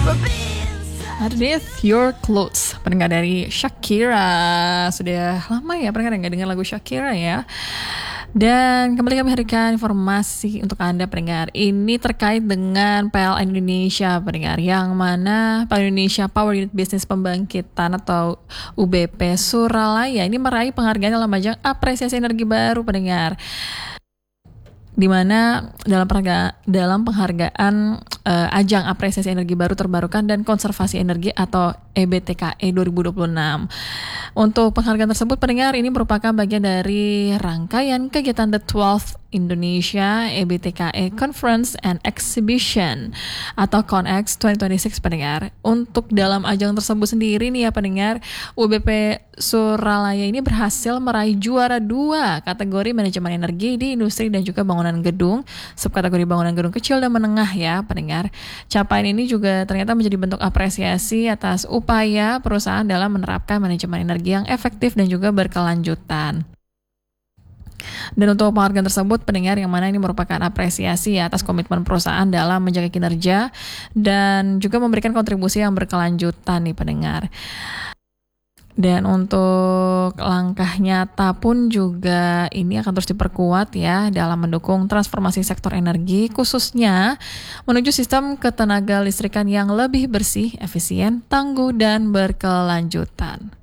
Underneath Your Clothes, pendengar dari Shakira. Sudah lama ya pendengar nggak dengar lagu Shakira ya. Dan kembali kami hadirkan informasi untuk Anda pendengar. Ini terkait dengan PLN Indonesia pendengar, yang mana PLN Indonesia Power Unit Business Pembangkitan atau UBP Suralaya ini meraih penghargaan dalam ajang apresiasi energi baru pendengar, di mana dalam penghargaan ajang apresiasi energi baru terbarukan dan konservasi energi atau EBTKE 2026. Untuk penghargaan tersebut pendengar, ini merupakan bagian dari rangkaian kegiatan The 12th Indonesia EBTKE Conference and Exhibition atau CONEX 2026 pendengar. Untuk dalam ajang tersebut sendiri nih ya pendengar, UBP Suralaya ini berhasil meraih juara 2 kategori manajemen energi di industri dan juga bangunan gedung, subkategori bangunan gedung kecil dan menengah ya pendengar. Capaian ini juga ternyata menjadi bentuk apresiasi atas upaya perusahaan dalam menerapkan manajemen energi yang efektif dan juga berkelanjutan. Dan untuk penghargaan tersebut pendengar, yang mana ini merupakan apresiasi ya atas komitmen perusahaan dalam menjaga kinerja dan juga memberikan kontribusi yang berkelanjutan nih pendengar. Dan untuk langkah nyata pun juga ini akan terus diperkuat ya dalam mendukung transformasi sektor energi, khususnya menuju sistem ketenaga listrikan yang lebih bersih, efisien, tangguh, dan berkelanjutan.